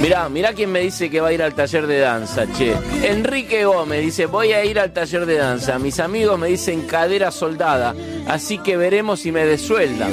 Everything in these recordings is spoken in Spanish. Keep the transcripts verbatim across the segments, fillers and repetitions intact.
Mirá, mirá quién me dice que va a ir al taller de danza, che. Enrique Gómez dice, voy a ir al taller de danza. Mis amigos me dicen cadera soldada, así que veremos si me desueldan.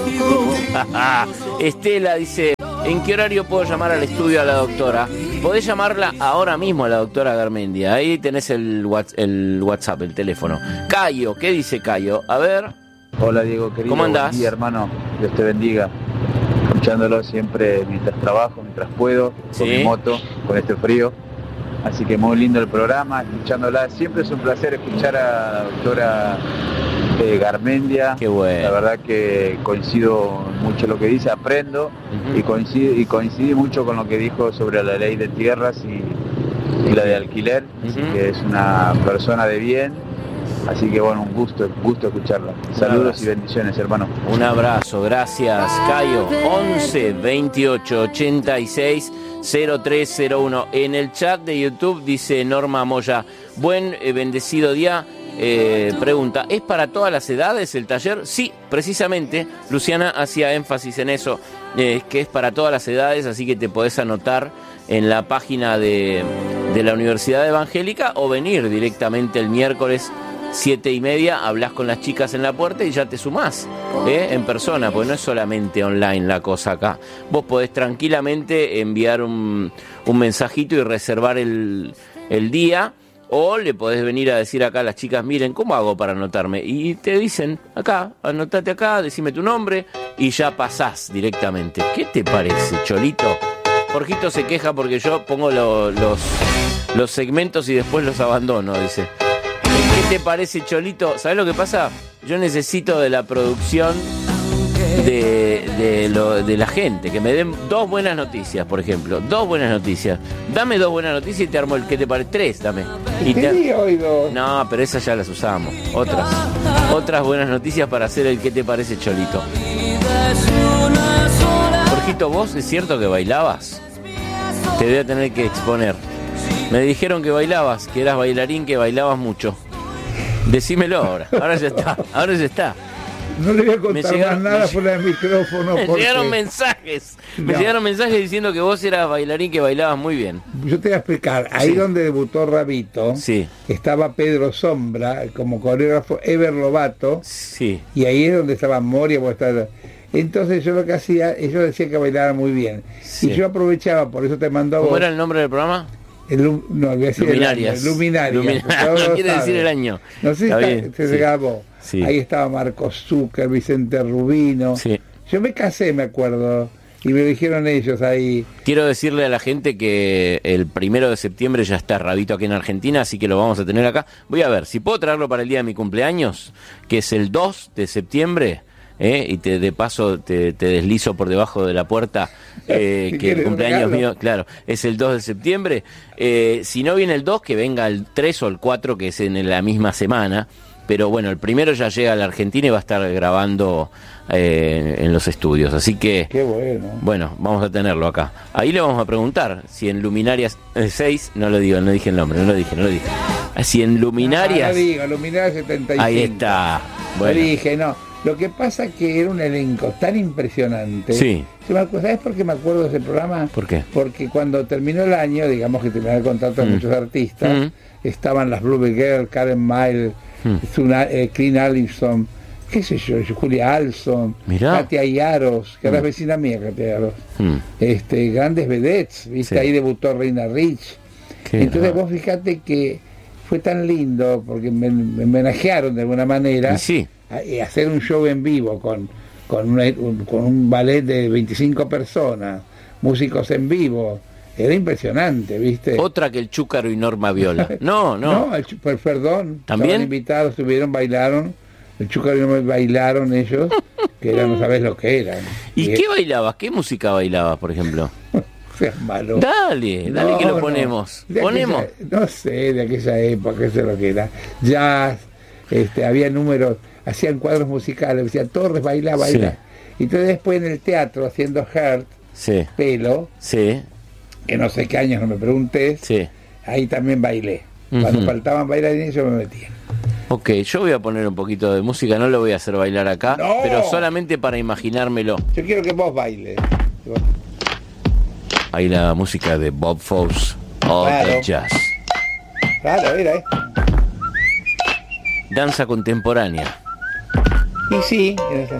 Estela dice, ¿en qué horario puedo llamar al estudio a la doctora? Podés llamarla ahora mismo a la doctora Garmendia. Ahí tenés el WhatsApp, el teléfono. Cayo, ¿qué dice Cayo? A ver. Hola Diego, querido. ¿Cómo andás? Buen día, hermano. Dios te bendiga. Escuchándolo siempre mientras trabajo, mientras puedo, ¿Sí? con mi moto, con este frío. Así que muy lindo el programa, escuchándola. Siempre es un placer escuchar a la doctora eh, Garmendia. Qué bueno. La verdad que coincido mucho en lo que dice, aprendo uh-huh. y, coincido, y coincidí mucho con lo que dijo sobre la ley de tierras y, y la de alquiler. Uh-huh. Así que es una persona de bien. Así que bueno, un gusto, gusto escucharla. Saludos y bendiciones, hermano. Un abrazo, gracias, Cayo. once veintiocho ochenta y seis cero tres cero uno. En el chat de YouTube dice Norma Moya, buen eh, bendecido día. Eh, pregunta, ¿es para todas las edades el taller? Sí, precisamente, Luciana hacía énfasis en eso, eh, que es para todas las edades, así que te podés anotar en la página de, de la Universidad Evangélica o venir directamente el miércoles siete y media, hablas con las chicas en la puerta y ya te sumás, ¿eh? En persona, porque no es solamente online la cosa acá. Vos podés tranquilamente enviar un, un mensajito y reservar el, el día, o le podés venir a decir acá a las chicas, miren, ¿cómo hago para anotarme? Y te dicen, acá, anotate acá, decime tu nombre y ya pasás directamente. ¿Qué te parece, Cholito? Jorgito se queja porque yo pongo lo, los, los segmentos y después los abandono, dice. ¿Qué te parece, Cholito? ¿Sabés lo que pasa? Yo necesito de la producción de, de, lo, de la gente, que me den dos buenas noticias, por ejemplo. Dos buenas noticias. Dame dos buenas noticias y te armo el ¿qué te parece? Tres, dame. Y te... No, pero esas ya las usamos. Otras. Otras buenas noticias para hacer el ¿qué te parece, Cholito? Jorgito, ¿vos es cierto que bailabas? Te voy a tener que exponer. Me dijeron que bailabas, que eras bailarín, que bailabas mucho. Decímelo ahora, ahora ya está, ahora ya está. No le voy a contar llegaron, más nada fuera del micrófono. Me porque... llegaron mensajes, me no. llegaron mensajes diciendo que vos eras bailarín, que bailabas muy bien. Yo te voy a explicar, ahí sí. donde debutó Rabito, sí. estaba Pedro Sombra, como coreógrafo, Ever Lobato, sí. y ahí es donde estaba Moria, estaba... entonces yo lo que hacía, ellos decían que bailaban muy bien, sí. y yo aprovechaba, por eso te mandó a vos. ¿Cómo era el nombre del programa? El, no, voy a decir Luminarias. El año, Luminarias. Luminarias. No quiere decir el año. No sé está si bien, se sí. grabó. Sí. Ahí estaba Marcos Zucker, Vicente Rubino. Sí. Yo me casé, me acuerdo, y me dijeron ellos ahí. Quiero decirle a la gente que el primero de septiembre ya está Rabito aquí en Argentina, así que lo vamos a tener acá. Voy a ver si puedo traerlo para el día de mi cumpleaños, que es el dos de septiembre. ¿Eh? Y te, de paso te, te deslizo por debajo de la puerta eh, que el cumpleaños mío, claro, es el dos de septiembre. Eh, si no viene el dos, que venga el tres o el cuatro, que es en la misma semana. Pero bueno, el primero ya llega a la Argentina y va a estar grabando eh, en los estudios. Así que, qué bueno. Bueno, vamos a tenerlo acá. Ahí le vamos a preguntar si en Luminarias seis, no lo digo, no dije el nombre, no lo dije, no lo dije. Si en Luminarias... No, no digo, Luminarias setenta y cinco. Ahí está. Bueno. No dije, no. Lo que pasa es que era un elenco tan impresionante. Sí. ¿Sabes por qué me acuerdo de ese programa? ¿Por qué? Porque cuando terminó el año, digamos que terminó el contrato de mm. muchos artistas, mm. estaban las Bluebell Girl, Karen Mile, mm. Zuna, eh, Clint Allison, qué sé yo, Julia Alson, Mirá. Katia Yaros, que mm. era vecina mía, Katia Yaros. Mm. Este, grandes vedettes, ¿viste? Sí. Ahí debutó Reina Rich. Qué Entonces no. vos fíjate que fue tan lindo, porque me, me homenajearon de alguna manera. Y sí. Y hacer un show en vivo con, con, una, un, con un ballet de veinticinco personas, músicos en vivo, era impresionante, ¿viste? Otra que el Chúcaro y Norma Viola. No, no. No, el, perdón. ¿También? Estaban invitados, estuvieron, bailaron, el Chúcaro y Norma bailaron ellos, que eran, no sabés lo que eran. ¿Y, ¿Y qué es... bailabas? ¿Qué música bailabas, por ejemplo? Seas malo. Dale, dale no, que lo ponemos. No. Ponemos. Aquella, no sé, de aquella época, qué sé lo que era. Jazz, este, había números... hacían cuadros musicales, decían Torres, baila, baila. Sí. Y entonces después en el teatro, haciendo Heart, sí. Pelo, sí. que no sé qué años, no me preguntes, sí. ahí también bailé. Uh-huh. Cuando faltaban bailarines yo me metía. Ok, yo voy a poner un poquito de música, no lo voy a hacer bailar acá, no. pero solamente para imaginármelo. Yo quiero que vos bailes. Ahí la música de Bob Fosse, All Claro. the Jazz. Claro, mira, ¿eh? Danza contemporánea. Y sí, en esa